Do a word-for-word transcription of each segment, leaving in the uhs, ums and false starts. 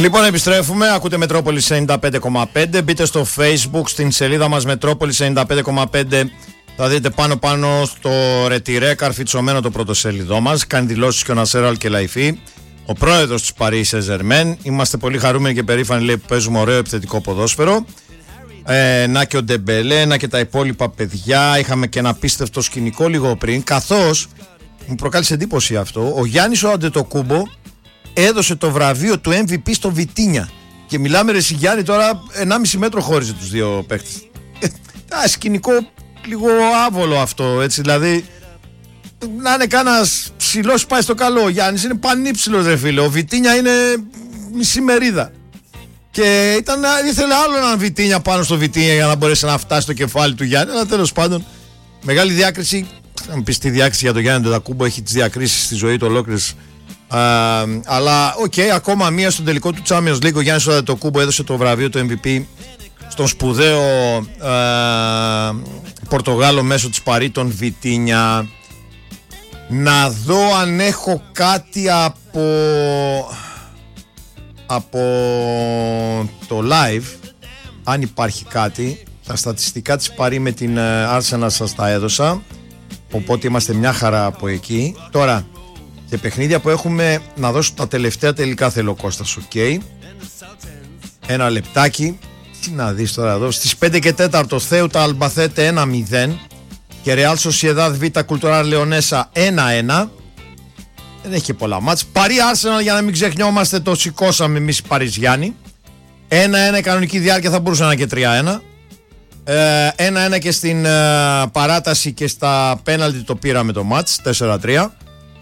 Λοιπόν, επιστρέφουμε. Ακούτε Μετρόπολης ενενήντα πέντε κόμμα πέντε. Μπείτε στο Facebook, στην σελίδα μας Μετρόπολης ενενήντα πέντε κόμμα πέντε. Θα δείτε πάνω πάνω στο ρετυρέ καρφιτσωμένο το πρωτοσέλιδό μας. Κάνει δηλώσεις και ο Νασέρ Αλ-Κελαϊφή, ο πρόεδρος της Παρί Σεν-Ζερμέν. Είμαστε πολύ χαρούμενοι και περήφανοι, λέει, που παίζουμε ωραίο επιθετικό ποδόσφαιρο. Ε, να και ο Ντεμπελέ, να και τα υπόλοιπα παιδιά. Είχαμε και ένα απίστευτο σκηνικό λίγο πριν. Καθώς μου προκάλεσε εντύπωση αυτό, ο Γιάννης ο Αντετοκούμπο έδωσε το βραβείο του εμ βι πι στο Βιτίνια. Και μιλάμε, ρε συ Γιάννη, τώρα ενάμιση μέτρο χώριζε τους δύο παίκτες. Ε, σκηνικό λίγο άβολο αυτό, έτσι, δηλαδή. Να είναι κανένας ψηλός πάει στο καλό. Ο Γιάννης είναι πανύψηλος, ρε φίλε. Ο Βιτίνια είναι μισή μερίδα. Και ήταν, ήθελε άλλο έναν Βιτίνια πάνω στο Βιτίνια για να μπορέσει να φτάσει στο κεφάλι του Γιάννη. Αλλά τέλος πάντων, μεγάλη διάκριση. Αν πεις τη διάκριση για τον Γιάννη Αντετοκούμπο, έχει τις διακρίσεις στη ζωή του ολόκληρης. Uh, αλλά οκ, okay, ακόμα μία στον τελικό του Champions League. Ο Γιάννης Αντετοκούμπο έδωσε το βραβείο του εμ βι πι στον σπουδαίο uh, Πορτογάλο μέσω της Παρί, τον Βιτίνια. Να δω αν έχω κάτι από από το live, αν υπάρχει κάτι. Τα στατιστικά της Παρί με την Arsenal σας τα έδωσα, οπότε είμαστε μια χαρά από εκεί. Τώρα, σε παιχνίδια που έχουμε, να δώσω τα τελευταία τελικά, θέλω, Κώστας, οκ. Okay. Ένα λεπτάκι. Τι να δεις τώρα εδώ. Στις πέντε και τέσσερα Θέουτα Αλμπαθέτε ένα μηδέν και Ρεάλ Σοσιεδάδ Β Κουλτουράλ Λεωνέσα ένα ένα. Δεν έχει και πολλά μάτς. Παρί Arsenal, για να μην ξεχνιόμαστε, το σηκώσαμε εμείς οι Παριζιάνοι. ένα ένα κανονική διάρκεια, θα μπορούσε να είναι και τρία ένα. ένα ένα και στην ε, παράταση και στα πέναλτι το πήραμε το μάτς τέσσερα τρία.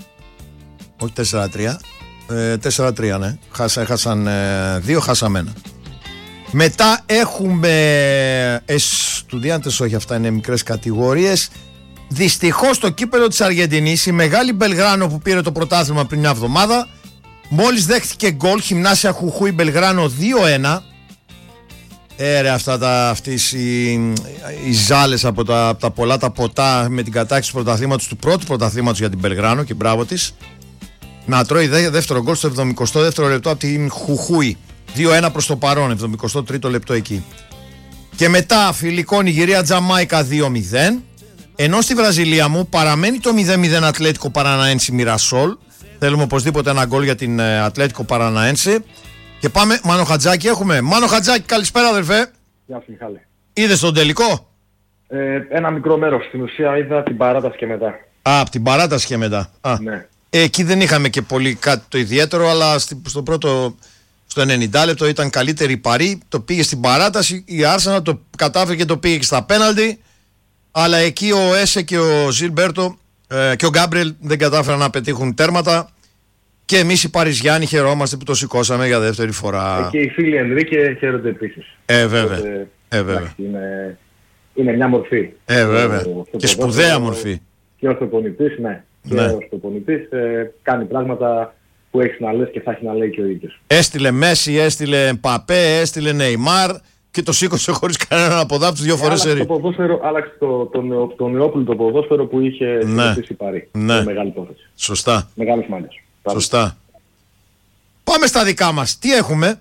Όχι τέσσερα τρία, ε, τέσσερα τρία, ναι. Χάσα, έχασαν ε, δύο, χάσαμε ένα. Μετά έχουμε Εστουδιάντες, όχι, αυτά είναι μικρές κατηγορίες. Δυστυχώς το κύπελλο της Αργεντινής, η μεγάλη Μπελγράνο που πήρε το πρωτάθλημα πριν μια εβδομάδα, μόλις δέχτηκε γκολ, Χιμνάσια Χουχούι Μπελγράνο δύο ένα. Ε, ρε, αυτά τα, αυτές οι, οι ζάλες από τα, από τα πολλά τα ποτά με την κατάκτηση του πρωταθλήματος, του πρώτου πρωταθλήματος για την Μπελγράνο, και μπράβο της. Να τρώει δε, δεύτερο γκολ στο εβδομηκοστό δεύτερο λεπτό από την Χουχούι. δύο ένα προς το παρόν, εβδομηκοστό τρίτο λεπτό εκεί. Και μετά φιλικό Νιγηρία Τζαμάικα δύο μηδέν. Ενώ στη Βραζιλία μου παραμένει το μηδέν μηδέν Ατλέτικο Παραναένσι Μιρασόλ. Θέλουμε οπωσδήποτε ένα γκολ για την Ατλέτικο Παραναένσι. Και πάμε, Μάνο Χατζάκη έχουμε. Μάνο Χατζάκη, καλησπέρα αδερφέ. Γεια σου Μιχάλη. Είδες τον τελικό? Ε, ένα μικρό μέρος. Στην ουσία είδα την παράταση και μετά. Α, από την παράταση και μετά. Α. Ναι. Ε, εκεί δεν είχαμε και πολύ κάτι το ιδιαίτερο, αλλά στο πρώτο, στο ενενήντα λεπτό ήταν καλύτερη η Παρί. Το πήγε στην παράταση. Η Arsenal το κατάφερε και το πήγε και στα πέναλτι. Αλλά εκεί ο Έσε και ο Ζιλμπέρτο ε, και ο Γκάμπριελ δεν κατάφεραν να πετύχουν τέρματα. Και εμείς οι Παριζιάνοι χαιρόμαστε που το σηκώσαμε για δεύτερη φορά. Και οι φίλοι Ενρίκε χαίρονται επίσης. Ε, βέβαια. Οπότε, ε, βέβαια. Είναι, είναι μια μορφή. Ε, βέβαια. Ο, και σπουδαία μορφή. Και ο προπονητής, ναι. Και ναι. ο προπονητής ε, κάνει πράγματα που έχει να λες και θα έχει να λέει και ο ίδιος. Έστειλε Μέση, έστειλε Παπέ, έστειλε Νεϊμάρ και το σήκωσε χωρίς κανέναν αποδάψει δύο φορές σε ρί. Άλλαξε το, το, το, το νεόπλουτο ποδόσφαιρο που είχε ναι. η Παρί. Ναι. Μεγάλη υπόθεση. Σωστά. Μεγάλος μάγκας. Σωστά. Πάμε στα δικά μας. Τι έχουμε?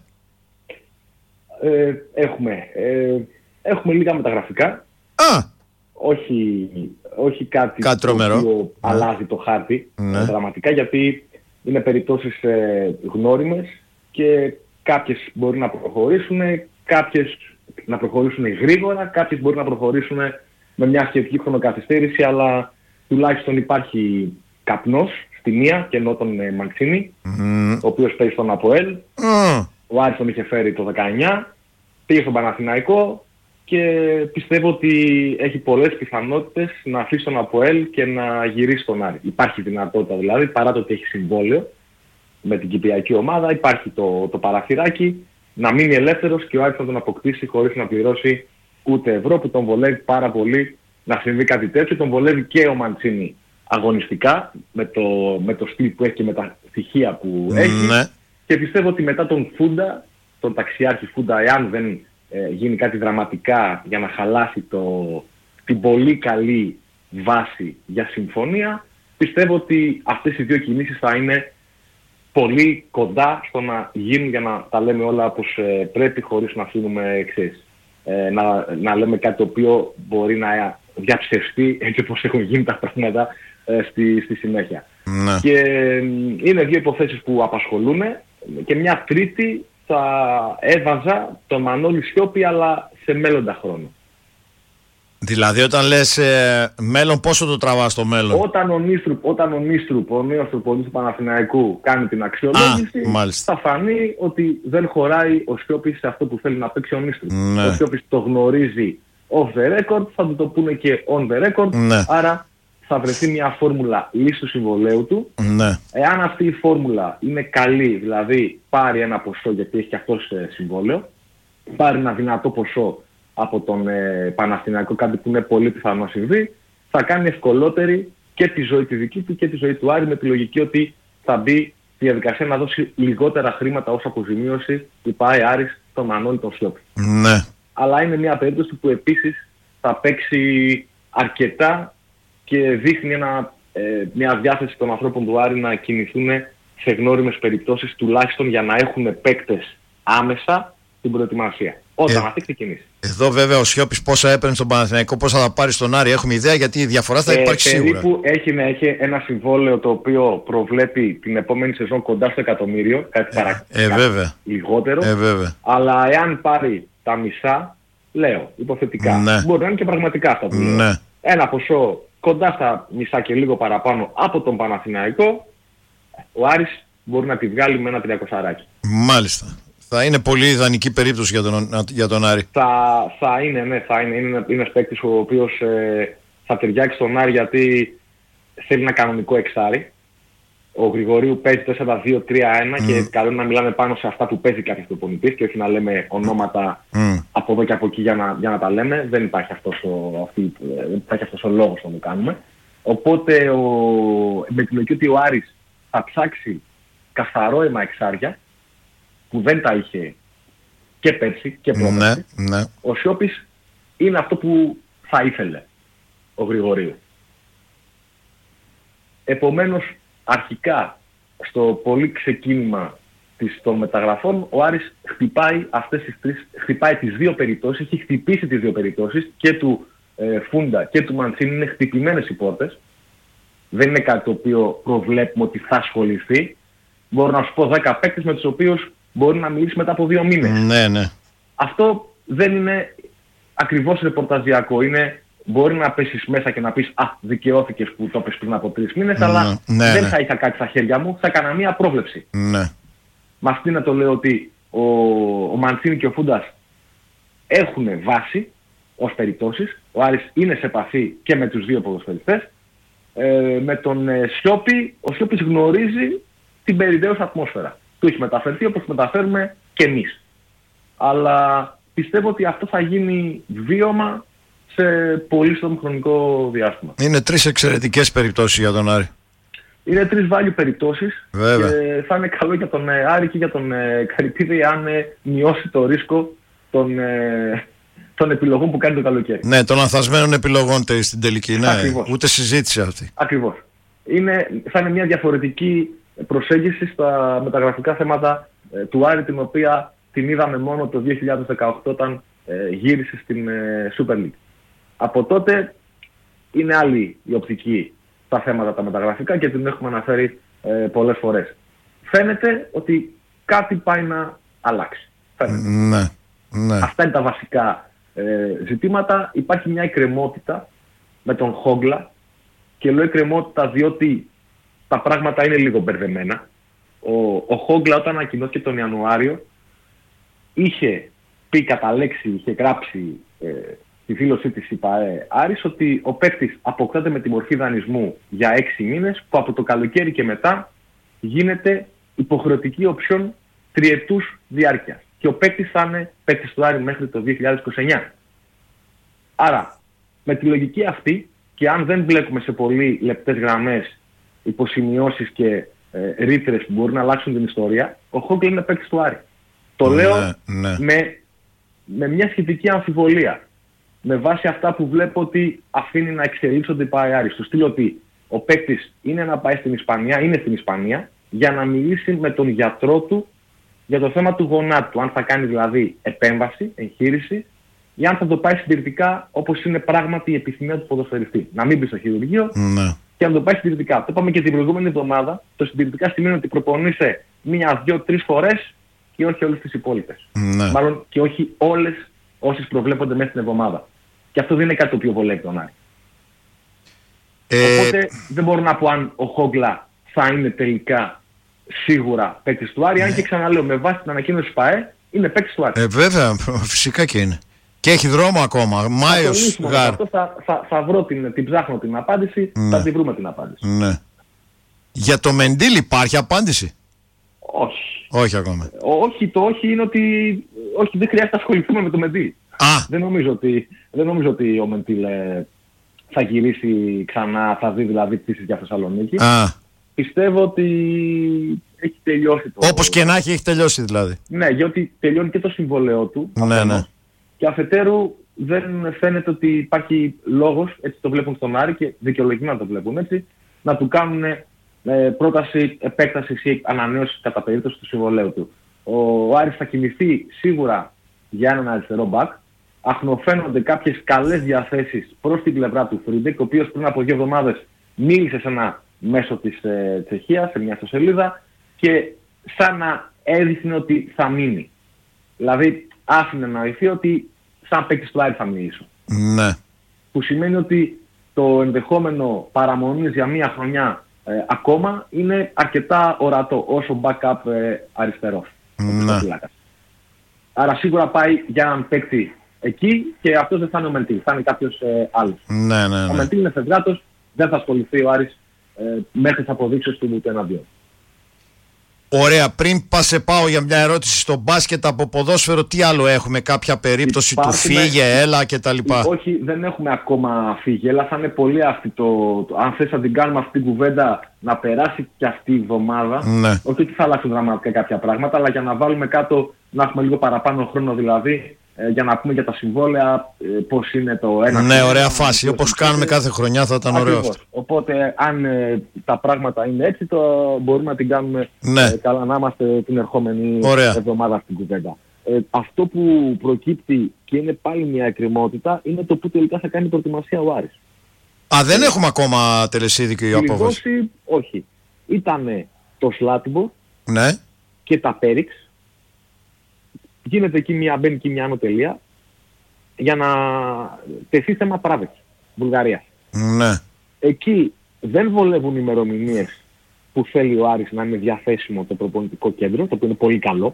Ε, έχουμε, ε, έχουμε λίγα μεταγραφικά. Α! Όχι, όχι κάτι, κάτι το οποίο ναι. αλλάζει το χάρτη ναι. δραματικά, γιατί είναι περιπτώσεις ε, γνώριμες και κάποιες μπορεί να προχωρήσουν, κάποιες να προχωρήσουν γρήγορα, κάποιες μπορεί να προχωρήσουν με μια σχετική χρονοκαθυστέρηση, αλλά τουλάχιστον υπάρχει καπνός στη μία, και ενώ τον ε, Μαντσίνη, mm. ο οποίος παίζει στον ΑΠΟΕΛ. Mm. Ο Άρης τον είχε φέρει το δεκαεννιά, πήγε στον Παναθηναϊκό και πιστεύω ότι έχει πολλές πιθανότητες να αφήσει τον ΑΠΟΕΛ και να γυρίσει στον Άρη. Υπάρχει δυνατότητα δηλαδή, παρά το ότι έχει συμβόλαιο με την κυπριακή ομάδα, υπάρχει το, το παραθυράκι να μείνει ελεύθερος και ο Άρης να τον αποκτήσει χωρίς να πληρώσει ούτε ευρώ, που τον βολεύει πάρα πολύ να συμβεί κάτι τέτοιο. Τον βολεύει και ο Μαντσίνη αγωνιστικά, με το, με το στυλ που έχει και με τα στοιχεία που mm, έχει. Ναι. Και πιστεύω ότι μετά τον Φούντα, τον ταξιάρχη Φούντα, εάν δεν ε, γίνει κάτι δραματικά για να χαλάσει το, την πολύ καλή βάση για συμφωνία, πιστεύω ότι αυτές οι δύο κινήσεις θα είναι πολύ κοντά στο να γίνουν για να τα λέμε όλα όπως ε, πρέπει, χωρίς να αφήνουμε εξής. Ε, να, να λέμε κάτι το οποίο μπορεί να διαψευστεί έτσι όπως έχουν γίνει τα πράγματα ε, στη, στη συνέχεια. Ναι. Και ε, είναι δύο υποθέσεις που απασχολούν και μια τρίτη θα έβαζα τον Μανώλη Σιώπη, αλλά σε μέλλοντα χρόνο. Δηλαδή όταν λες ε, μέλλον, πόσο το τραβάς το μέλλον? Όταν ο Νίστρουπ, όταν ο Νίστρουπ, ο νέος προπονητής του Παναθηναϊκού, κάνει την αξιολόγηση, Α, θα φανεί ότι δεν χωράει ο Σιώπης σε αυτό που θέλει να παίξει ο Νίστρουπ. Ναι. Ο Σιώπης το γνωρίζει off the record, θα του το πούνε και on the record, Ναι. άρα θα βρεθεί μια φόρμουλα λύσης του συμβολέου του. Ναι. Εάν αυτή η φόρμουλα είναι καλή, δηλαδή πάρει ένα ποσό, γιατί έχει και αυτός ε, συμβόλαιο, πάρει ένα δυνατό ποσό από τον ε, Παναθηναϊκό, κάτι που είναι πολύ πιθανό να συμβεί, θα κάνει ευκολότερη και τη ζωή τη δική του και τη ζωή του Άρη, με τη λογική ότι θα μπει στη διαδικασία να δώσει λιγότερα χρήματα ως αποζημίωση η ΠΑΕ Άρης στον Μανώλη τον Σιώπη. Ναι. Αλλά είναι μια περίπτωση που επίσης θα παίξει αρκετά και δείχνει ένα, ε, μια διάθεση των ανθρώπων του Άρη να κινηθούν σε γνώριμες περιπτώσεις, τουλάχιστον για να έχουν παίκτες άμεσα την προετοιμασία. Όταν Ε, αυτή ξεκινήσει. Εδώ βέβαια ο Σιώπης πόσα έπαιρνε στον Παναθηναϊκό, πόσα θα πάρει στον Άρη, έχουμε ιδέα, γιατί η διαφορά θα υπάρξει ε, σίγουρα. Περίπου έχει, ναι, έχει ένα συμβόλαιο το οποίο προβλέπει την επόμενη σεζόν κοντά στο εκατομμύριο, κάτι παρα... Ε, βέβαια. λιγότερο. Ε, βέβαια. Αλλά εάν πάρει τα μισά, λέω, υποθετικά, Ναι. μπορεί να είναι και πραγματικά αυτά που λέω. Ναι. Ένα ποσό κοντά στα μισά και λίγο παραπάνω από τον Παναθηναϊκό, ο Άρης μπορεί να τη βγάλει με ένα τριακοσαράκι. Μάλιστα. Θα είναι πολύ ιδανική περίπτωση για τον, για τον Άρη. Θα, θα είναι, ναι, θα είναι. Είναι, είναι ένας παίκτης ο οποίος ε, θα ταιριάξει στον Άρη, γιατί θέλει ένα κανονικό εξάρι. Ο Γρηγορίου παίζει τέσσερα δύο τρία ένα mm. και καλό είναι να μιλάμε πάνω σε αυτά που παίζει κάποιος προπονητής και όχι να λέμε ονόματα mm. από εδώ και από εκεί για να, για να τα λέμε. Δεν υπάρχει αυτός ο, αυτή, δεν υπάρχει αυτός ο λόγος να το κάνουμε. Οπότε ο, με την λογική ότι ο Άρης θα ψάξει καθαρό αίμα εξάρια, που δεν τα είχε και πέρσι και πρόπερσι, ναι, ναι. ο Σιώπης είναι αυτό που θα ήθελε ο Γρηγορίου. Επομένως, αρχικά, στο πολύ ξεκίνημα της, των μεταγραφών, ο Άρης χτυπάει αυτές τις τρεις, χτυπάει τις δύο περιπτώσεις, έχει χτυπήσει τις δύο περιπτώσεις, και του ε, Φούντα και του Μαντσίνη είναι χτυπημένες οι πόρτες. Δεν είναι κάτι το οποίο προβλέπουμε ότι θα ασχοληθεί. Μπορώ να σου πω δέκα παίκτες με τους οποίους μπορεί να μιλήσει μετά από δύο μήνες. Ναι, ναι. Αυτό δεν είναι ακριβώς ρεπορταζιακό. Είναι, μπορεί να πέσεις μέσα και να πεις «Α, δικαιώθηκες που το πες πριν από τρεις μήνες», ναι, αλλά ναι, δεν ναι. θα είχα κάτι στα χέρια μου, θα έκανα μία πρόβλεψη. Ναι. Με αυτή να το λέω ότι ο, ο Μαντσίνη και ο Φούντας έχουν βάση ως περιπτώσεις. Ο Άρης είναι σε επαφή και με τους δύο ποδοσφαιριστές. Ε, με τον ε, Σιώπη, ο Σιώπης γνωρίζει την περιδέουσα ατμόσφαιρα. Του έχει μεταφερθεί όπως μεταφέρουμε και εμείς. Αλλά πιστεύω ότι αυτό θα γίνει βίωμα σε πολύ στο χρονικό διάστημα. Είναι τρεις εξαιρετικές περιπτώσεις για τον Άρη. Είναι τρεις value περιπτώσεις. Βέβαια. Και θα είναι καλό για τον ε, Άρη και για τον ε, Καρυπίδη αν ε, μειώσει το ρίσκο των, ε, των επιλογών που κάνει το καλοκαίρι. Ναι, των λανθασμένων επιλογών τε- στην τελική. Ναι, Ακριβώς. ούτε συζήτηση αυτή. Ακριβώς. Είναι, θα είναι μια διαφορετική προσέγγιση στα μεταγραφικά θέματα ε, του Άρη, την οποία την είδαμε μόνο το δύο χιλιάδες δεκαοκτώ όταν ε, γύρισε στην ε, Super League. Από τότε είναι άλλη η οπτική στα θέματα τα μεταγραφικά και την έχουμε αναφέρει ε, πολλές φορές. Φαίνεται ότι κάτι πάει να αλλάξει. Φαίνεται. Ναι, ναι. Αυτά είναι τα βασικά ε, ζητήματα. Υπάρχει μια εκκρεμότητα με τον Χόγκλα, και λέω εκκρεμότητα διότι τα πράγματα είναι λίγο μπερδεμένα. Ο, ο Χόγκλα όταν ανακοινώθηκε τον Ιανουάριο είχε πει κατά λέξη, είχε γράψει ε, τη δήλωσή της η ΠΑΕ Άρης ότι ο παίκτης αποκτάται με τη μορφή δανεισμού για έξι μήνες, που από το καλοκαίρι και μετά γίνεται υποχρεωτική οψιόν τριετούς διάρκειας. Και ο παίκτης θα είναι παίκτης του Άρη μέχρι το δύο χιλιάδες είκοσι εννιά. Άρα, με τη λογική αυτή, και αν δεν μπλέκουμε σε πολύ λεπτές γραμμές, υποσημειώσεις και ε, ρήτρες που μπορούν να αλλάξουν την ιστορία, ο Χόγκλα είναι παίκτης του Άρη. Το Ναι, λέω ναι. με, με μια σχετική αμφιβολία. Με βάση αυτά που βλέπω ότι αφήνει να εξελίσσονται οι ΠΑΕ Άρης. Στο στυλ ότι ο παίκτης είναι να πάει στην Ισπανία, είναι στην Ισπανία, για να μιλήσει με τον γιατρό του για το θέμα του γονάτου. Αν θα κάνει δηλαδή επέμβαση, εγχείρηση, ή αν θα το πάει συντηρητικά όπως είναι πράγματι η επιθυμία του ποδοσφαιριστή. Να μην μπει στο χειρουργείο ναι. και να το πάει συντηρητικά. Το είπαμε και την προηγούμενη εβδομάδα. Το συντηρητικά σημαίνει ότι προπονείσαι μία, δύο, τρεις φορές και όχι όλες τις υπόλοιπες. Ναι. Μάλλον και όχι όλες όσες προβλέπονται μέσα στην εβδομάδα. Και αυτό δεν είναι κάτι το οποίο βολεύει τον Άρη. Ε... Οπότε δεν μπορώ να πω αν ο Χόγκλα θα είναι τελικά σίγουρα παίκτης του Άρη. Ναι. Αν και ξαναλέω, με βάση την ανακοίνωση της ΠΑΕ, είναι παίκτης του Άρη. Ε, βέβαια, φυσικά και είναι. Και έχει δρόμο ακόμα. Μάιος Γάρ. Αυτό θα, θα, θα βρω την, την ψάχνω την απάντηση, ναι. θα την βρούμε την απάντηση. Ναι. Για το Μεντίλ υπάρχει απάντηση? Όχι. Όχι ακόμα. Όχι, το όχι είναι ότι όχι, δεν χρειάζεται να ασχοληθούμε με το Μεντίλ. Δεν νομίζω ότι, δεν νομίζω ότι ο Μεντίλ ε, θα γυρίσει ξανά, θα δει δηλαδή πτήσεις για Θεσσαλονίκη. Α. Πιστεύω ότι έχει τελειώσει το... Όπως και να έχει, έχει τελειώσει δηλαδή. Ναι, γιατί τελειώνει και το συμβόλαιό του. Ναι, ναι. Και αφετέρου δεν φαίνεται ότι υπάρχει λόγος, έτσι το βλέπουν στον Άρη και δικαιολογημένα το βλέπουν έτσι, να του κάνουν ε, πρόταση επέκτασης ή ανανέωσης κατά περίπτωση του συμβολέου του. Ο Άρης θα κινηθεί σίγουρα για έναν αριστερό μπακ. Αχνοφαίνονται κάποιες καλές διαθέσεις προς την πλευρά του Φρίντεκ, ο οποίος πριν από δύο εβδομάδες μίλησε σε ένα μέσο της ε, Τσεχίας, σε μια ιστοσελίδα, και σαν να έδειχνε ότι θα μείνει. Δηλαδή άφηνε να ορυθεί ότι σαν παίκτης του Άρη θα μιλήσω. Ναι. Που σημαίνει ότι το ενδεχόμενο παραμονής για μία χρονιά ε, ακόμα είναι αρκετά ορατό όσο backup ε, αριστερός. Ναι. Άρα σίγουρα πάει για έναν παίκτη εκεί και αυτός δεν θα είναι ο Μεντίλ, θα είναι κάποιος ε, άλλος. Ναι, ναι, ναι. Ο Μεντίλ είναι φευγάτος, δεν θα ασχοληθεί ο Άρης ε, μέχρι τις αποδείξεις του του εναντίον. Ωραία, πριν πα σε πάω για μια ερώτηση στο μπάσκετ από ποδόσφαιρο, τι άλλο έχουμε, κάποια περίπτωση Υπάρχουμε... του φύγε, έλα κτλ. Όχι, δεν έχουμε ακόμα φύγε, έλα, θα είναι πολύ αυτή το, το... Αν θες να την κάνουμε αυτή την κουβέντα, να περάσει και αυτή η εβδομάδα. Ναι. Όχι ότι θα αλλάξουν δραματικά κάποια πράγματα, αλλά για να βάλουμε κάτω, να έχουμε λίγο παραπάνω χρόνο δηλαδή, ε, για να πούμε για τα συμβόλαια, ε, πώς είναι το ένα. Ναι, ωραία φάση, όπως κάνουμε κάθε χρονιά θα ήταν ωραίο αυτό. Οπότε αν ε, τα πράγματα είναι έτσι, το μπορούμε να την κάνουμε ναι. ε, καλά, να είμαστε την ερχόμενη ωραία. εβδομάδα στην κουβέντα. Ε, αυτό που προκύπτει και είναι πάλι μια εκκρεμότητα είναι το που τελικά θα κάνει προετοιμασία ο Άρης. Α, δεν ε, έχουμε ακόμα τελεσίδικη η απόφαση. Όχι. Ήτανε το Σλάτιμπο ναι. και τα Πέριξ. Γίνεται εκεί μια, μπαίνει εκεί μια ανωτελεία για να τεθεί θέμα Πράβεκ, Βουλγαρία. Ναι. Εκεί δεν βολεύουν ημερομηνίες που θέλει ο Άρης να είναι διαθέσιμο το προπονητικό κέντρο, το οποίο είναι πολύ καλό.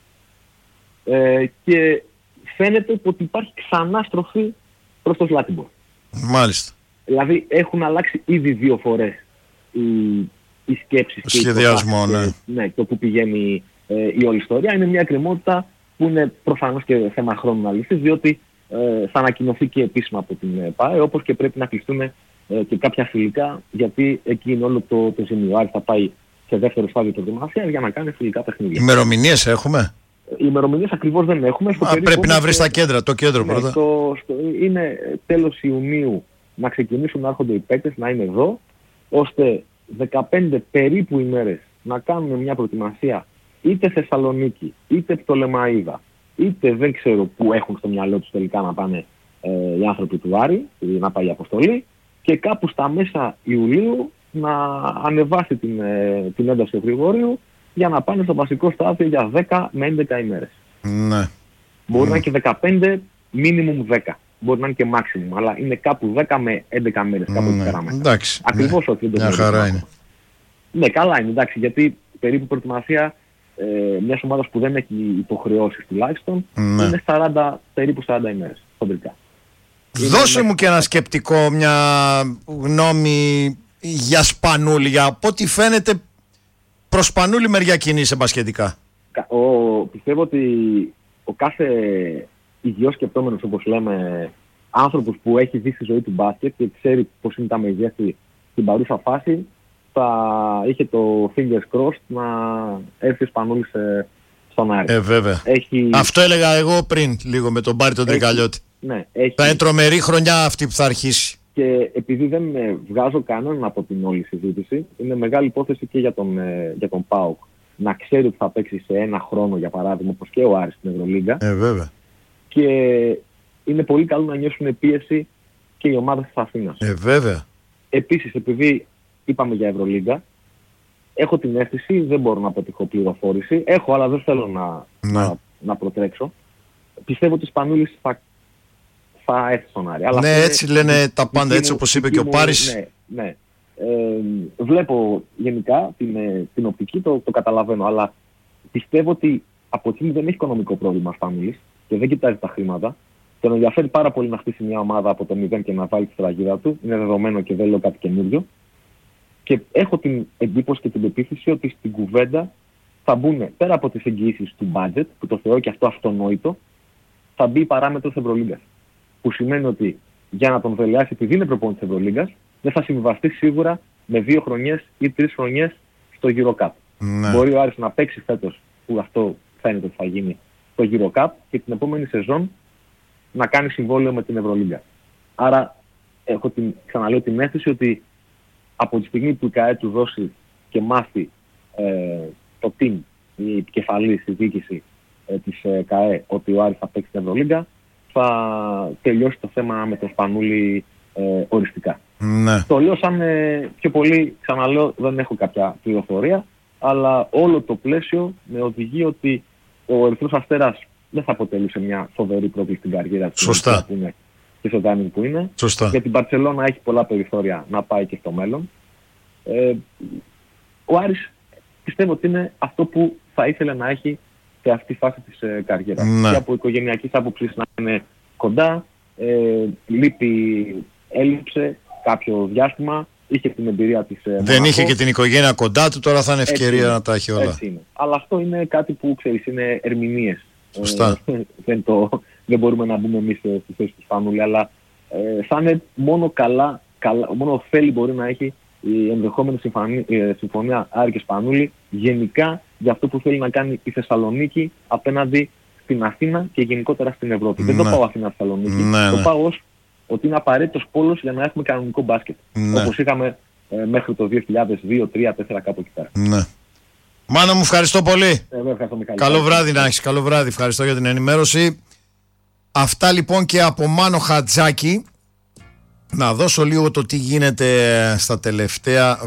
Ε, και φαίνεται ότι υπάρχει ξανά στροφή προς το Σλάτιμπο. Μάλιστα. Δηλαδή έχουν αλλάξει ήδη δύο φορές οι, οι σκέψεις και σχεδιασμό, ναι. Και, ναι, το που πηγαίνει ε, η όλη ιστορία. Είναι μια εκκρεμότητα που είναι προφανώς και θέμα χρόνου να λυθεί, διότι ε, θα ανακοινωθεί και επίσημα από την ΠΑΕ, όπως και πρέπει να κλειστούν ε, και κάποια φιλικά, γιατί εκεί είναι όλο το, το σημείο. Άρης θα πάει σε δεύτερο στάδιο προετοιμασίας για να κάνει φιλικά παιχνίδια. Ημερομηνίες έχουμε? Οι ημερομηνίες ακριβώς δεν έχουμε. Στο Α, πρέπει να βρεις τα κέντρα, το κέντρο ναι, πρώτα. Στο, στο, είναι τέλος Ιουνίου να ξεκινήσουν να έρχονται οι παίκτες, να είναι εδώ, ώστε δεκαπέντε περίπου ημέρες να κάνουν μια προετοιμασία είτε Θεσσαλονίκη, είτε Πτολεμαΐδα, είτε δεν ξέρω πού έχουν στο μυαλό τους τελικά να πάνε ε, οι άνθρωποι του Άρη, να πάει η αποστολή, και κάπου στα μέσα Ιουλίου να ανεβάσει την, ε, την ένταση του Γρηγορίου για να πάνε στο βασικό στάδιο για δέκα με έντεκα ημέρες. Ναι. Μπορεί mm. να είναι και δεκαπέντε, minimum δέκα. Μπορεί να είναι και maximum, αλλά είναι κάπου δέκα με έντεκα μέρες, κάπου εκεί πέρα μέσα. Εντάξει. Ακριβώς όχι. Μια χαρά είναι. Ναι, καλά είναι, εντάξει, γιατί περίπου προετοιμασία ε, μιας ομάδας που δεν έχει υποχρεώσεις τουλάχιστον ναι. είναι σαράντα, περίπου σαράντα ημέρες, χοντρικά. Δώσε είναι... μου και ένα σκεπτικό, μια γνώμη για Σπανούλη, για από ό,τι φαίνεται προς Σπανούλη μεριά κινείσαι μπασκετικά. Ο, πιστεύω ότι ο κάθε υγιώς σκεπτόμενος, όπως λέμε, άνθρωπος που έχει δει στη ζωή του μπάσκετ και ξέρει πώς είναι τα μεγέθη στην παρούσα φάση, θα είχε το fingers crossed να έρθει ο Σπανούλης στον Άρη. Ε, βέβαια. Έχει... Αυτό έλεγα εγώ πριν, λίγο με τον Μπάρη τον Τρικαλιώτη. Ναι, έχει... Θα είναι τρομερή χρονιά αυτή που θα αρχίσει. Και επειδή δεν βγάζω κανέναν από την όλη συζήτηση, είναι μεγάλη υπόθεση και για τον, για τον ΠΑΟΚ να ξέρει ότι θα παίξει σε ένα χρόνο, για παράδειγμα, όπως και ο Άρης στην Ευρωλίγκα. Ε, βέβαια. Και είναι πολύ καλό να νιώσουν πίεση και οι ομάδες της Αθήνας. Ε, βέβαια. Επίσης, επειδή είπαμε για Ευρωλίγκα, έχω την αίσθηση, δεν μπορώ να πετύχω πληροφόρηση. Έχω, αλλά δεν θέλω να, να, να προτρέξω. Πιστεύω ότι ο Σπανούλης θα, θα έρθει στον Άρη. Αλλά ναι, έτσι λένε είναι, τα πάντα, έτσι όπως είπε και ο Πάρης. Ναι, ναι. Ε, βλέπω γενικά την, την οπτική, το, το καταλαβαίνω. Αλλά πιστεύω ότι από εκεί δεν έχει οικονομικό πρόβλημα ο Σπανούλης και δεν κοιτάζει τα χρήματα. Τον ενδιαφέρει πάρα πολύ να χτίσει μια ομάδα από το μηδέν και να βάλει τη σφραγίδα του. Είναι δεδομένο και δεν λέω κάτι καινούριο. Και έχω την εντύπωση και την πεποίθηση ότι στην κουβέντα θα μπουν πέρα από τις εγγυήσεις του budget, που το θεωρώ και αυτό αυτονόητο, θα μπει η παράμετρος Ευρωλίγκας. Που σημαίνει ότι για να τον βελεάσει, επειδή είναι προπονητής της Ευρωλίγκας, δεν θα συμβιβαστεί σίγουρα με δύο χρονιές ή τρεις χρονιές στο EuroCup. Ναι. Μπορεί ο Άρης να παίξει φέτος, που αυτό φαίνεται ότι θα γίνει, στο EuroCup και την επόμενη σεζόν να κάνει συμβόλαιο με την Ευρωλίγκα. Άρα έχω την, ξαναλέω την αίσθηση ότι από τη στιγμή που η ΚΑΕ του δώσει και μάθει ε, το team, η επικεφαλής, η διοίκηση ε, της ε, ΚΑΕ ότι ο Άρης θα παίξει την Ευρωλίγκα, θα τελειώσει το θέμα με το Σπανούλη ε, οριστικά. Ναι. Το λέω σαν ε, πιο πολύ, ξαναλέω, δεν έχω κάποια πληροφορία, αλλά όλο το πλαίσιο με οδηγεί ότι ο Ερυθρός Αστέρας δεν θα αποτελούσε μια φοβερή πρόκληση στην καριέρα του. Σωστά. Και στο timing που είναι. Σωστά. Γιατί η Μπαρτσελώνα έχει πολλά περιθώρια να πάει και στο μέλλον. Ε, ο Άρης πιστεύω ότι είναι αυτό που θα ήθελε να έχει σε αυτή τη φάση της ε, καριέρας. Ναι. Και από οικογενειακής άποψης να είναι κοντά, ε, λείπει, έλειψε κάποιο διάστημα, είχε την εμπειρία της. Ε, Δεν είχε και την οικογένεια κοντά του, τώρα θα είναι ευκαιρία να τα έχει όλα. Έτσι είναι. Αλλά αυτό είναι κάτι που ξέρεις, είναι ερμηνείες. Σωστά. Ε, δεν, το, δεν μπορούμε να μπούμε εμείς στη θέση του Σπανούλη, αλλά ε, θα είναι μόνο καλά, καλά, μόνο ωφέλη μπορεί να έχει η ενδεχόμενη συμφωνία, συμφωνία Άρη και Σπανούλη γενικά για αυτό που θέλει να κάνει η Θεσσαλονίκη απέναντι στην Αθήνα και γενικότερα στην Ευρώπη. Ναι. Δεν το πάω Αθήνα-Θεσσαλονίκη, ναι, το ναι. πάω ως ότι είναι απαραίτητος πόλος για να έχουμε κανονικό μπάσκετ. Ναι. Όπως είχαμε ε, μέχρι το δύο χιλιάδες δύο, τρία, τέσσερα κάπου εκεί πέρα. Ναι. Μάνα μου, ευχαριστώ πολύ. Ε, ευχαριστώ, καλό βράδυ να έχεις, καλό βράδυ. Ευχαριστώ για την ενημέρωση. Αυτά λοιπόν και από Μάνο Χατζάκη. Να δώσω λίγο το τι γίνεται στα τελευταία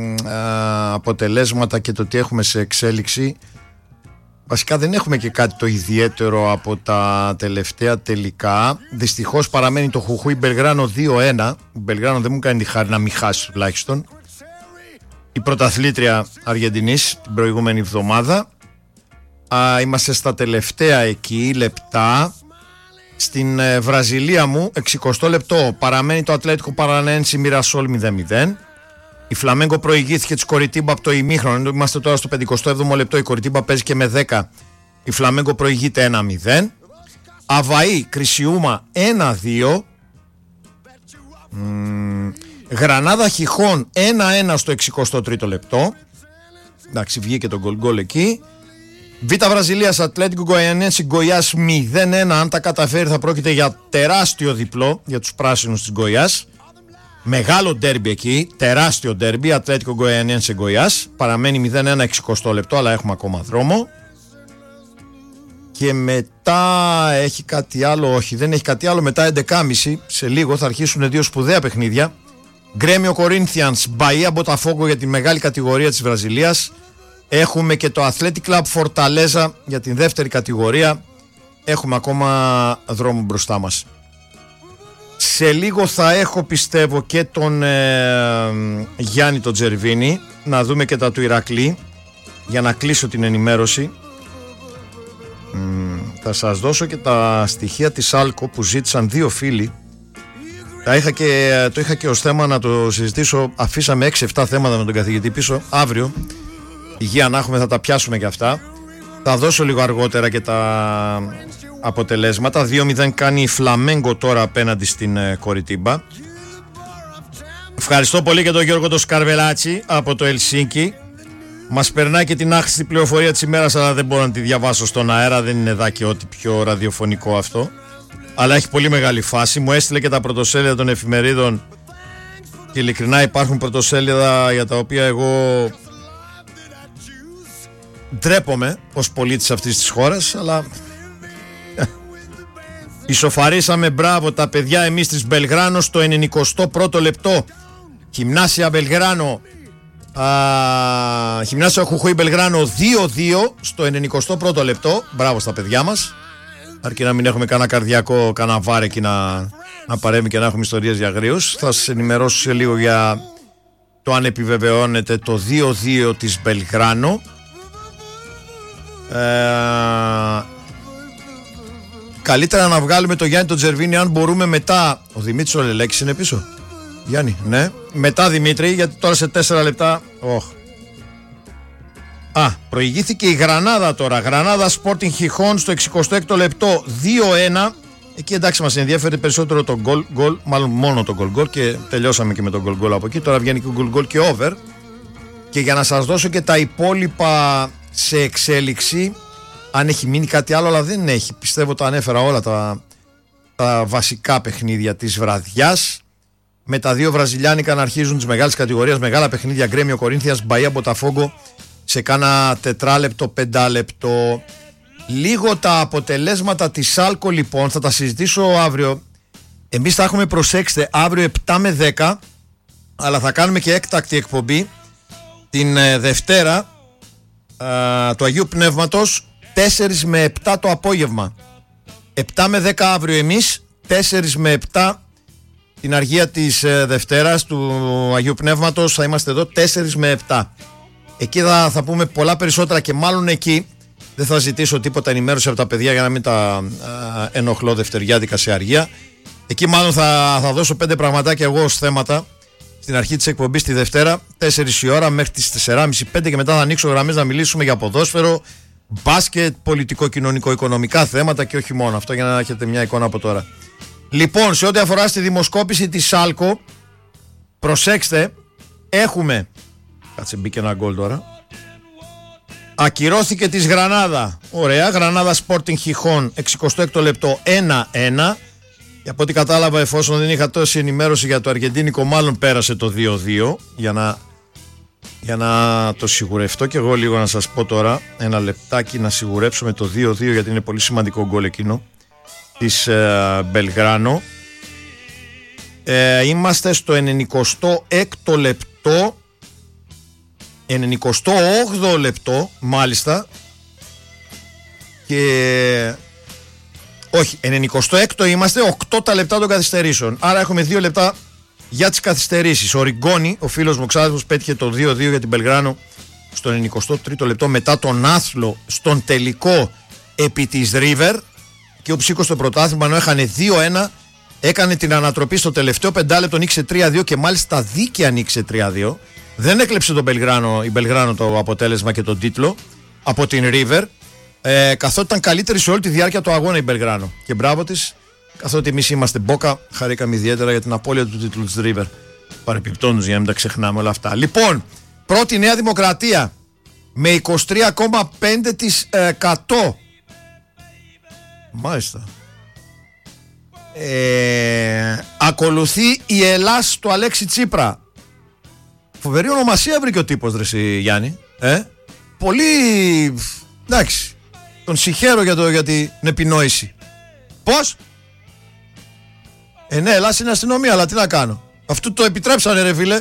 α, αποτελέσματα και το τι έχουμε σε εξέλιξη. Βασικά δεν έχουμε και κάτι το ιδιαίτερο από τα τελευταία τελικά. Δυστυχώς παραμένει το Χουχούι Μπελγράνο δύο ένα. Η Μπελγράνο δεν μου κάνει τη χάρη να μην χάσει τουλάχιστον. Η πρωταθλήτρια Αργεντινής την προηγούμενη εβδομάδα. Α, είμαστε στα τελευταία εκεί λεπτά. Στην ε, Βραζιλία μου εξηκοστό λεπτό παραμένει το Ατλέτικο Παρανένση Μιρασόλ μηδέν μηδέν. Η Φλαμέγκο προηγήθηκε της Κοριτίμπα από το ημίχρονο. Είμαστε τώρα στο πενηκοστό έβδομο λεπτό. Η Κοριτίμπα παίζει και με δέκα. Η Φλαμέγκο προηγείται ένα μηδέν. Αβαή Κρισιούμα ένα δύο. Μ, Γρανάδα Χιχών ένα ένα στο εξηκοστό τρίτο λεπτό. Εντάξει, βγήκε το γκολ γκολ εκεί. Β' Βραζιλίας Ατλέτικο Γκοιανένση Γκοιάς μηδέν ένα. Αν τα καταφέρει θα πρόκειται για τεράστιο διπλό για τους πράσινους της Γκοιάς. Μεγάλο ντέρμπι εκεί, τεράστιο ντέρμπι. Ατλέτικο Γκοιανένση Γκοιάς. Παραμένει μηδέν ένα εξηκοστό λεπτό, αλλά έχουμε ακόμα δρόμο. Και μετά έχει κάτι άλλο, όχι δεν έχει κάτι άλλο. Μετά έντεκα και μισή σε λίγο θα αρχίσουν δύο σπουδαία παιχνίδια. Γκρέμιο Κορίνθιανς, Μπαΐα Μποταφόγκο για τη μεγάλη κατηγορία της Βραζιλίας. Έχουμε και το Athletic Club Φορταλέζα για την δεύτερη κατηγορία. Έχουμε ακόμα δρόμο μπροστά μας. Σε λίγο θα έχω πιστεύω και τον ε, Γιάννη τον Τζερβίνη. Να δούμε και τα του Ηρακλή για να κλείσω την ενημέρωση. Μ, θα σας δώσω και τα στοιχεία της Άλκο που ζήτησαν δύο φίλοι. Τα είχα και, το είχα και ως θέμα να το συζητήσω. Αφήσαμε έξι εφτά θέματα με τον καθηγητή πίσω. Αύριο, υγεία να έχουμε, θα τα πιάσουμε και αυτά. Θα δώσω λίγο αργότερα και τα αποτελέσματα. δύο μηδέν κάνει η Φλαμέγκο τώρα απέναντι στην ε, Κοριτίμπα. Ευχαριστώ πολύ και τον Γιώργο το Σκαρβελάτσι από το Ελσίνκι. Μας περνάει και την άχρηστη πληροφορία της ημέρας, αλλά δεν μπορώ να τη διαβάσω στον αέρα. Δεν είναι εδώ και ό,τι πιο ραδιοφωνικό αυτό. Αλλά έχει πολύ μεγάλη φάση. Μου έστειλε και τα πρωτοσέλιδα των εφημερίδων Και ειλικρινά υπάρχουν πρωτοσέλιδα για τα οποία εγώ ντρέπομαι ως πολίτης αυτής της χώρας, αλλά ισοφαρίσαμε, μπράβο τα παιδιά εμείς της Μπελγράνο στο ενενηκοστό πρώτο λεπτό. Γυμνάσια Μπελγράνο, α, Γυμνάσια Χουχούι Μπελγράνο δύο δύο στο ενενηκοστό πρώτο λεπτό. Μπράβο στα παιδιά μας. Αρκεί να μην έχουμε κανένα καρδιακό, κανένα βάρ εκεί να, να παρέμει και να έχουμε ιστορίες για αγρίους. Θα σας ενημερώσω σε λίγο για το αν επιβεβαιώνεται το δύο δύο της Μπελγράνο. Ε, καλύτερα να βγάλουμε το Γιάννη τον Τζερβίνη αν μπορούμε μετά. Ο Δημήτρης ο Λελέκης είναι πίσω. Γιάννη, ναι. Μετά Δημήτρη, γιατί τώρα σε τέσσερα λεπτά. Oh. Α, προηγήθηκε η Γρανάδα τώρα. Γρανάδα Sporting Χιχών στο εξηκοστό έκτο λεπτό δύο ένα. Εκεί εντάξει μας ενδιαφέρει περισσότερο το γκολ γκολ, μάλλον μόνο το γκολ γκολ και τελειώσαμε και με το γκολ γκολ από εκεί. Τώρα βγαίνει και γκολ γκολ και over. Και για να σας δώσω και τα υπόλοιπα σε εξέλιξη, αν έχει μείνει κάτι άλλο, αλλά δεν έχει. Πιστεύω τα ανέφερα όλα τα, τα βασικά παιχνίδια της βραδιάς. Με τα δύο βραζιλιάνικα να αρχίζουν τις μεγάλες κατηγορίες, μεγάλα παιχνίδια. Γκρέμιο Κορίνθιας, Μπαΐα Μποταφόγκο σε κάνα τετράλεπτο, πεντάλεπτο. Λίγο τα αποτελέσματα της Σάλκο λοιπόν θα τα συζητήσω αύριο. Εμείς θα έχουμε, προσέξτε, αύριο επτά με δέκα, αλλά θα κάνουμε και έκτακτη εκπομπή την ε, Δευτέρα ε, του Αγίου Πνεύματος τέσσερα με επτά το απόγευμα. επτά με δέκα αύριο εμείς, τέσσερα με επτά την αργία της ε, Δευτέρας του Αγίου Πνεύματος θα είμαστε εδώ τέσσερα με επτά. Εκεί θα, θα πούμε πολλά περισσότερα και μάλλον εκεί δεν θα ζητήσω τίποτα ενημέρωση από τα παιδιά για να μην τα ε, ενοχλώ δευτεριάτικα σε αργία. Εκεί μάλλον θα, θα δώσω πέντε πραγματάκια εγώ ως θέματα στην αρχή της εκπομπής τη Δευτέρα, τέσσερις η ώρα μέχρι τις τέσσερα και μισή πέντε, και μετά θα ανοίξω γραμμές να μιλήσουμε για ποδόσφαιρο, μπάσκετ, πολιτικό, κοινωνικό, οικονομικά θέματα και όχι μόνο. Αυτό για να έχετε μια εικόνα από τώρα. Λοιπόν, σε ό,τι αφορά στη δημοσκόπηση της Σάλκο, προσέξτε, έχουμε. Κάτσε, μπήκε ένα γκολ τώρα. Ακυρώθηκε της Γρανάδα. Ωραία, Γρανάδα Sporting Χιχών, εξηκοστό έκτο λεπτό ένα ένα. Και από ό,τι κατάλαβα, εφόσον δεν είχα τόση ενημέρωση για το αργεντίνικο, μάλλον πέρασε το δύο δύο. Για να, για να το σιγουρευτώ και εγώ λίγο να σας πω τώρα. Ένα λεπτάκι να σιγουρέψουμε το δύο δύο, γιατί είναι πολύ σημαντικό γκολ εκείνο της ε, Μπελγράνο. Ε, είμαστε στο ενενηκοστό έκτο λεπτό, ενενηκοστό όγδοο λεπτό μάλιστα, και όχι, ενενηκοστό έκτο είμαστε, οκτώ τα λεπτά των καθυστερήσεων, άρα έχουμε δύο λεπτά για τις καθυστερήσεις. Ο Ριγκόνη, ο φίλος μου ξάδερφος, πέτυχε το δύο δύο για την Μπελγράνο στο ενενηκοστό τρίτο λεπτό μετά τον άθλο στον τελικό επί της River, και ο Ψίκος στο πρωτάθλημα ενώ έχανε δύο ένα έκανε την ανατροπή στο τελευταίο πεντάλεπτο, νίκησε τρία δύο και μάλιστα δίκαια νίκησε τρία δύο. Δεν έκλεψε τον Μπελγράνο, η Μπελγράνο το αποτέλεσμα και τον τίτλο από την River, ε, καθότι ήταν καλύτερη σε όλη τη διάρκεια του αγώνα η Μπελγράνο. Και μπράβο της, καθότι εμείς είμαστε Μπόκα, χαρήκαμε ιδιαίτερα για την απώλεια του τίτλου της River. Παρεπιπτόντως, για να μην τα ξεχνάμε όλα αυτά. Λοιπόν, πρώτη Νέα Δημοκρατία με είκοσι τρία κόμμα πέντε τοις εκατό. Μάλιστα. Ε, ακολουθεί η Ελλάς του Αλέξη Τσίπρα. Φοβερή ονομασία βρήκε ο τύπος, ρε εσύ, Γιάννη. Ε? Πολύ. Εντάξει. Τον συγχαίρω για, το, για την επινόηση. Πώς? Ε, ναι, Ελλάς είναι αστυνομία, αλλά τι να κάνω. Αυτού το επιτρέψανε, ρε φίλε.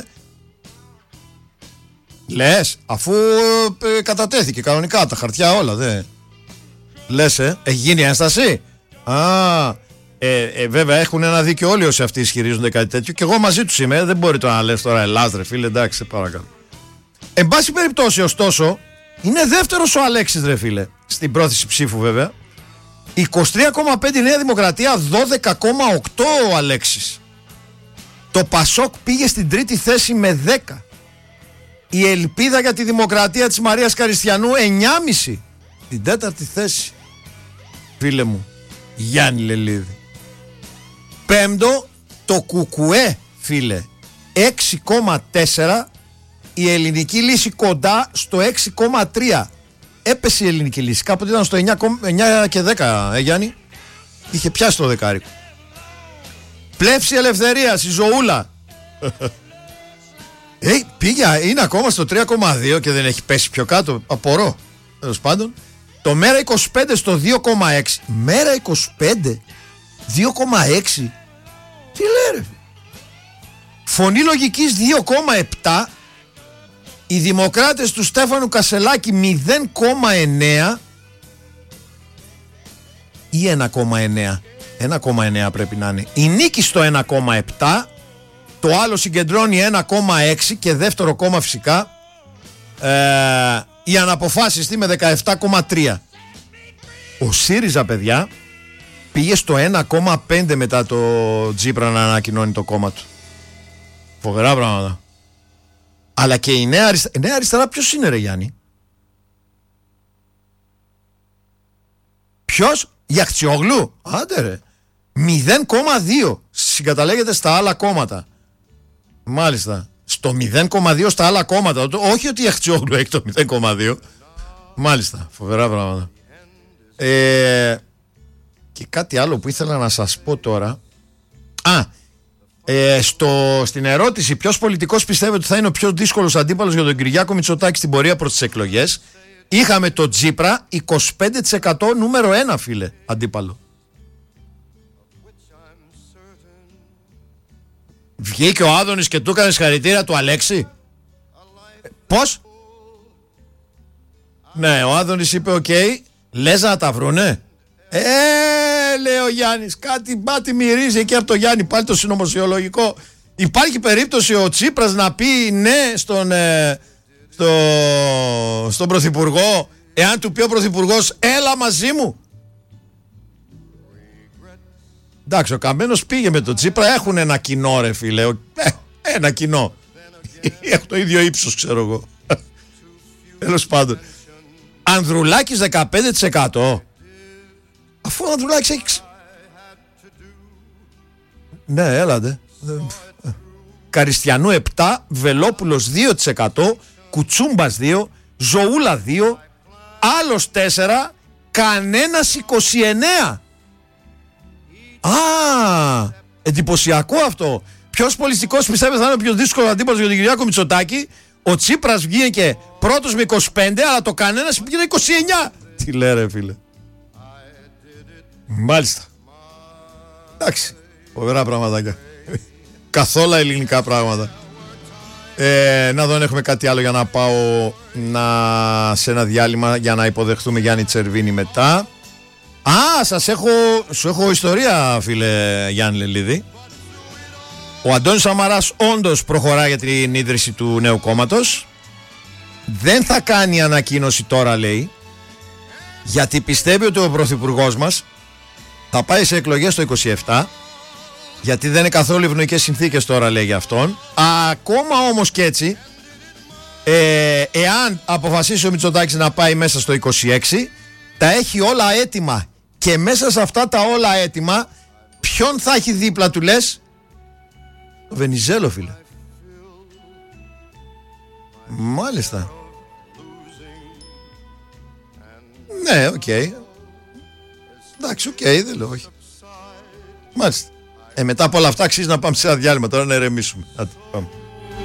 Λες, αφού ε, κατατέθηκε κανονικά τα χαρτιά όλα, δε. Λες, ε, έχει γίνει ένσταση. Α, ε, ε, βέβαια έχουν ένα δίκιο όλοι όσοι αυτοί ισχυρίζονται κάτι τέτοιο. Και εγώ μαζί τους είμαι, δεν μπορεί το να λες τώρα Ελλάς, ρε φίλε, εντάξει, σε παρακαλώ. Εν πάση περιπτώσει, ωστόσο, είναι δεύτερος ο Αλέξης, ρε φίλε, στην πρόθεση ψήφου βέβαια. είκοσι τρία κόμμα πέντε Νέα Δημοκρατία, δώδεκα κόμμα οκτώ ο Αλέξης. Το Πασόκ πήγε στην τρίτη θέση με δέκα. Η ελπίδα για τη δημοκρατία της Μαρίας Καριστιανού εννιά κόμμα πέντε. Την τέταρτη θέση, φίλε μου, Γιάννη Λελίδη. Πέμπτο το Κουκουέ, φίλε, έξι κόμμα τέσσερα. Η ελληνική λύση κοντά στο έξι κόμμα τρία. Έπεσε η ελληνική λύση, κάποτε ήταν στο εννιά και δέκα, ε, Γιάννη. Είχε πιάσει το δεκάρικο. Πλεύση ελευθερίας, η Ζωούλα. Ε, πήγε, είναι ακόμα στο τρία κόμμα δύο και δεν έχει πέσει πιο κάτω. Απορώ. Τέλος πάντων. Το Μέρα είκοσι πέντε στο δύο κόμμα έξι. Μέρα είκοσι πέντε δύο κόμμα έξι. Τι λέει ρε. Φωνή Λογικής δύο κόμμα επτά. Οι Δημοκράτες του Στέφανου Κασελάκη μηδέν κόμμα εννέα. Ή ένα κόμμα εννέα. ένα κόμμα εννέα πρέπει να είναι. Η Νίκη στο ένα κόμμα επτά. Το άλλο συγκεντρώνει ένα κόμμα έξι και δεύτερο κόμμα φυσικά ε, η Αναποφάσιστη με δεκαεπτά κόμμα τρία. Ο ΣΥΡΙΖΑ, παιδιά, πήγε στο ένα κόμμα πέντε μετά το Τσίπρα να ανακοινώνει το κόμμα του. Φοβερά πράγματα. Αλλά και η Νέα Αριστερά, η Νέα Αριστερά ποιος είναι ρε Γιάννη? Ποιος? Η Αχτσιόγλου. Άντε ρε. μηδέν κόμμα δύο συγκαταλέγεται στα άλλα κόμματα. Μάλιστα. Στο μηδέν κόμμα δύο στα άλλα κόμματα. Όχι ότι η Αχτσιόγλου έχει το μηδέν κόμμα δύο. Μάλιστα. Φοβερά πράγματα. Ε, και κάτι άλλο που ήθελα να σας πω τώρα. Α, ε, στο, στην ερώτηση ποιος πολιτικός πιστεύει ότι θα είναι ο πιο δύσκολος αντίπαλος για τον Κυριάκο Μητσοτάκη στην πορεία προς τις εκλογές, είχαμε το Τσίπρα είκοσι πέντε τοις εκατό νούμερο ένα, φίλε, αντίπαλο. Βγήκε ο Άδωνης και του έκανε συγχαρητήρια του Αλέξη. Πώς? Ναι, ο Άδωνης είπε οκ, okay, λες να τα βρουνε. Ε, λέει ο Γιάννης, κάτι μπάτι μυρίζει εκεί από το Γιάννη, πάλι το συνωμοσιολογικό. Υπάρχει περίπτωση ο Τσίπρας να πει ναι στον, ε, στο, στον Πρωθυπουργό, εάν του πει ο Πρωθυπουργός έλα μαζί μου? Εντάξει, ο Καμένος πήγε με τον Τσίπρα, έχουν ένα κοινό ρε φίλε, ε, ένα κοινό. Έχουν το ίδιο ύψος, ξέρω εγώ. Τέλος πάντων. Ανδρουλάκης δεκαπέντε τοις εκατό. Αφού ο Ανδρουλάκης έχει... Ναι, έλατε. Καριστιανού επτά, Βελόπουλος δύο τοις εκατό, Κουτσούμπας δύο, Ζωούλα δύο, άλλος τέσσερα, κανένας είκοσι εννέα. Α, εντυπωσιακό αυτό. Ποιος πολιτικός πιστεύει θα είναι ο πιο δύσκολο αντίπαλος για τον Κυριάκο Μητσοτάκη? Ο Τσίπρας βγήκε πρώτος με είκοσι πέντε, αλλά το κανένας πήγε είκοσι εννέα. Τι λέει ρε φίλε. Μάλιστα. Εντάξει, φοβερά πραγματάκια. Καθόλου ελληνικά πράγματα. ε, Να δω αν έχουμε κάτι άλλο για να πάω να... σε ένα διάλειμμα για να υποδεχτούμε Γιάννη Τσερβίνη μετά. Α, σας έχω, σου έχω ιστορία φίλε Γιάννη Λελίδη. Ο Αντώνης Σαμαράς όντως προχωράει για την ίδρυση του νέου κόμματος. Δεν θα κάνει ανακοίνωση τώρα, λέει, γιατί πιστεύει ότι ο πρωθυπουργός μας θα πάει σε εκλογές το είκοσι επτά, γιατί δεν είναι καθόλου ευνοϊκές συνθήκες τώρα, λέει, για αυτόν. Ακόμα όμως και έτσι, ε, εάν αποφασίσει ο Μητσοτάκης να πάει μέσα στο είκοσι έξι, τα έχει όλα έτοιμα. Και μέσα σε αυτά τα όλα έτοιμα, ποιον θα έχει δίπλα του, λες? Το Βενιζέλο, φίλε. Μάλιστα. Ναι, οκ. Okay. Εντάξει, οκ, okay, δεν λέω όχι. Μάλιστα. Ε, μετά από όλα αυτά αξίζει να πάμε σε ένα διάλειμμα τώρα να ηρεμήσουμε. Άντε, πάμε.